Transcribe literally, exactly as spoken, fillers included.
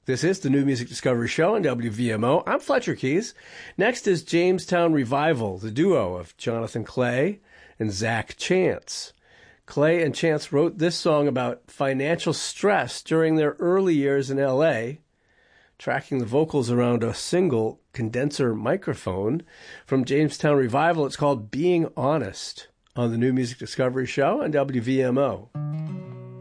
This is the New Music Discovery Show on W V M O. I'm Fletcher Keys. Next is Jamestown Revival, the duo of Jonathan Clay and Zach Chance. Clay and Chance wrote this song about financial stress during their early years in L A, tracking the vocals around a single condenser microphone. From Jamestown Revival, it's called Being Honest on the New Music Discovery Show on W V M O.